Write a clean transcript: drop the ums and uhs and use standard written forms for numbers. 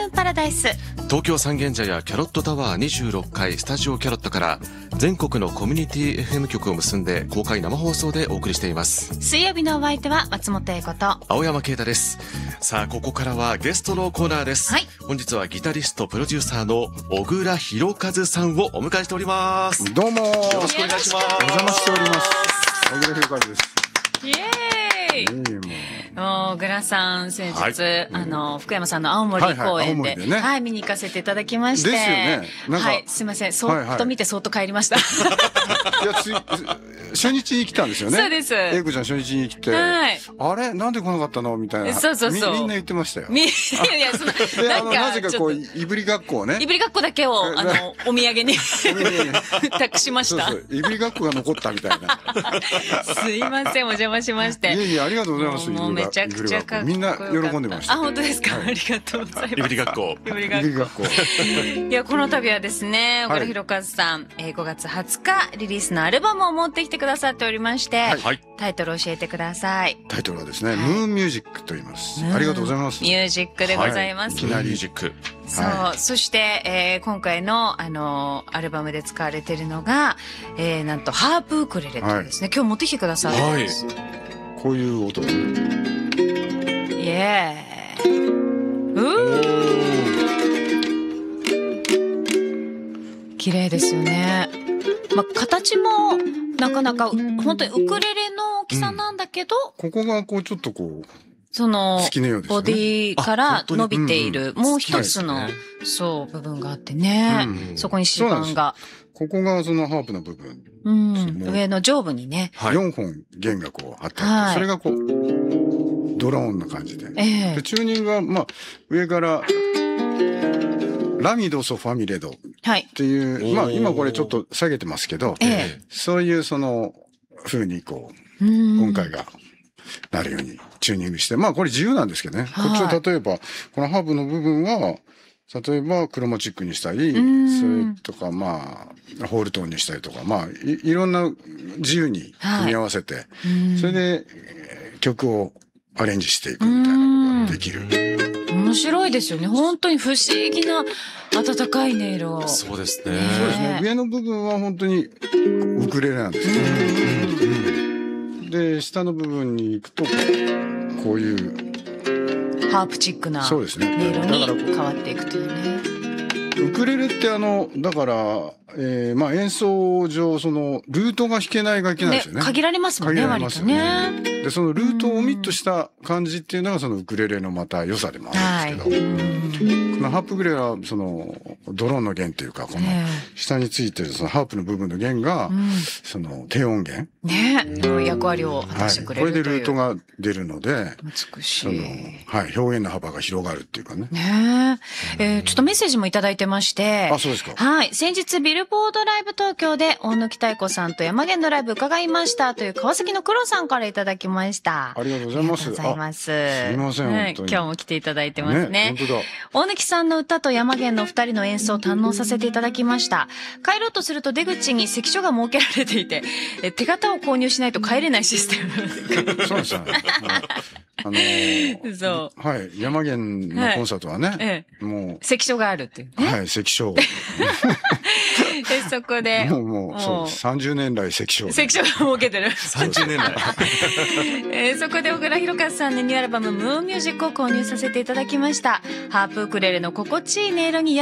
ムーンパラダイス。 東京三軒茶屋キャロットタワー26階スタジオキャロットから全国のコミュニティ FM 局を結んで公開生放送でお送りしています。 水曜日のお相手は松本英子と青山啓太です。さあ、ここからはゲストのコーナーです。 はい、 本日はギタリストプロデューサーの小倉弘和さんをお迎えしております。 どうもよろしくお願いします。 お邪魔しております。小倉弘和です。 イエーイ。小倉さん先日、福山さんの青森公演で、はい、見に行かせていただきまして。 ですよね。 はい、すいません、そっと見てそっと帰りました。いや、初日に来たんですよね。 そうです。 英子ちゃん初日に来て、あれなんで来なかったのみたいな。 そうそうそう。 みんな言ってましたよ。 いや、 なぜかこう、いぶりがっこをね。 いぶりがっこだけを、お土産に託しました。 そうそう。いぶりがっこが残ったみたいな。 すいません、お邪魔しまして。 いえ、ありがとうございます。 もうめちゃくちゃかっこよかった。 みんな喜んでました。 あ、本当ですか。ありがとうございます。 いぶりがっこ。 いぶりがっこ。いや、この度はですね、小倉弘和さん、5月20日リリースのアルバムを持ってきてくださっておりまして、タイトル教えてください。 タイトルはですね、ムーンミュージックと言います。ありがとうございます。 ミュージックでございます。 いきなりミュージック。 そう。そして、今回の、アルバムで使われているのが、なんと、ハープウクレレというですね、今日持ってきてくださいます。 こういう音。イエーイ。綺麗ですよね。まあ、形も、なかなか、本当にウクレレの大きさなんだけど、 ここがこう、ちょっとこう、 その、ボディから伸びている、もう一つの、そう、部分があってね。そこに指板が。 ここがそのハープの部分。 上の上部にね。 4本弦がこうあって、それがこう、ドローンな感じで。で、チューニングは、まあ、上から、ラミドソファミレドっていう、まあ今これちょっと下げてますけど、そういうその風にこう、音階がなるようにチューニングして、まあこれ自由なんですけどね。こっちを例えば、このハープの部分は、例えばクロマチックにしたり、それとかまあ、ホールトーンにしたりとか、まあいろんな自由に組み合わせて、それで曲をアレンジしていくみたいなことができる。 面白いですよね。本当に不思議な温かい音色。 そうですね。 そうですね。上の部分は本当にウクレレなんですね。で、下の部分に行くと、こういう。 ハープチックな音色に変わっていくというね。 ウクレレってだから、まあ演奏上、その、ルートが弾けない楽器なんですよね。 限られますもんね、割とね。 で、そのルートをオミットした感じっていうのが、そのウクレレのまた良さでもあるんですけど、このハープウクレレは、その、ドローンの弦っていうか、この、下についてるそのハープの部分の弦が、その、低音弦。 ね、役割を果たしてくれるという。 これでルートが出るので、 美しい。 はい、表現の幅が広がるっていうかね。 ねちょっとメッセージもいただいてまして、 あ、そうですか。 はい、先日ビルボードライブ東京で大貫妙子さんと山源のライブ伺いましたという川崎の黒さんからいただきました。 ありがとうございます。 ありがとうございます。すみません、本当に。 今日も来ていただいてますね。 本当だ。 大貫さんの歌と山源の二人の演奏を堪能させていただきました。帰ろうとすると出口に関所が設けられていて、手形を購入しないと帰れないシステム。 そうですね。 そう。 はい。山源のコンサートはね、もう。 関所があるっていうね。 はい、関所。 そこで。 もう、そう、30年来関所。 関所が設けてる。 30年来。 そこで小倉弘和さんのニューアルバムムーンミュージックを購入させていただきました。ハープウクレレの心地いい音色に